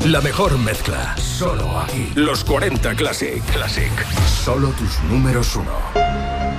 La mejor mezcla. Solo aquí. Los 40 Classic. Solo tus números uno.